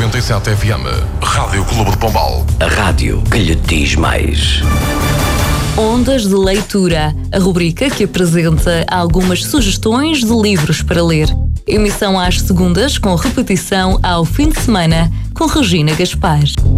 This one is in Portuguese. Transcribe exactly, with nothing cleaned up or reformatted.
oitenta e sete F M. Rádio Clube de Pombal. A rádio que lhe diz mais. Ondas de Leitura, a rubrica que apresenta algumas sugestões de livros para ler. Emissão às segundas, com repetição ao fim de semana, com Regina Gaspar.